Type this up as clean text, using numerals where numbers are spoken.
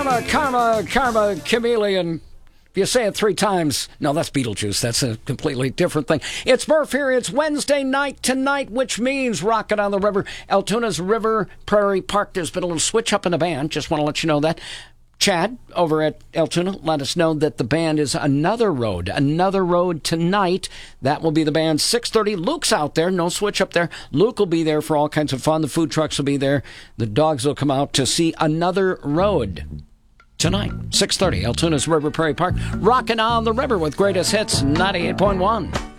Karma, karma, karma, chameleon. If you say it 3 times, no, that's Beetlejuice. That's a completely different thing. It's Murph here. It's Wednesday night tonight, which means Rockin' on the River, Altona's River Prairie Park. There's been a little switch up in the band. Just want to let you know that. Chad over at Altoona let us know that the band is Another Road tonight. That will be the band 6:30. Luke's out there. No switch up there. Luke will be there for all kinds of fun. The food trucks will be there. The dogs will come out to see Another Road tonight, 6:30, Altona's River Prairie Park. Rockin' on the River with greatest hits 98.1.